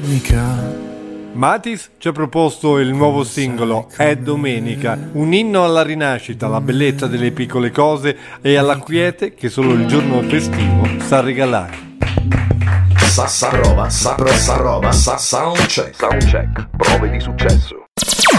Matis ci ha proposto il nuovo singolo È Domenica, un inno alla rinascita, alla bellezza delle piccole cose e alla quiete che solo il giorno festivo sa regalare. Soundcheck, prove di successo.